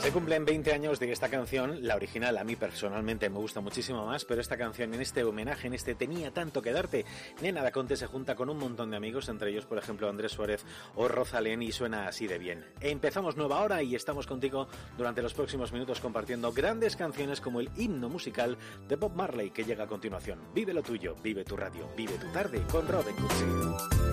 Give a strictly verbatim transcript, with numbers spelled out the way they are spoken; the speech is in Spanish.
Se cumplen veinte años de esta canción, la original a mí personalmente me gusta muchísimo más, pero esta canción en este homenaje, en este Tenía tanto que darte, Nena Daconte se junta con un montón de amigos, entre ellos por ejemplo Andrés Suárez o Rosalén, y suena así de bien. Empezamos nueva hora y estamos contigo durante los próximos minutos compartiendo grandes canciones como el himno musical de Bob Marley que llega a continuación. Vive lo tuyo, vive tu radio, vive tu tarde con Robin Cooksey.